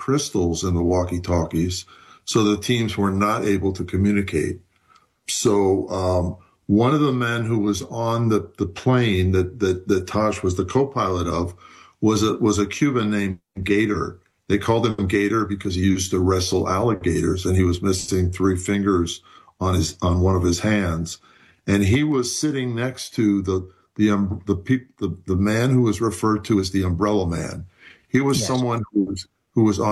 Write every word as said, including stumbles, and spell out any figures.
crystals in the walkie-talkies, so the teams were not able to communicate. So um, one of the men who was on the, the plane that, that, that Tosh was the co-pilot of was a, was a Cuban named Gator. They called him Gator because he used to wrestle alligators, and he was missing three fingers on his on one of his hands. And he was sitting next to the the um, the, peop, the the man who was referred to as the Umbrella Man. He was Yes. someone who was who was on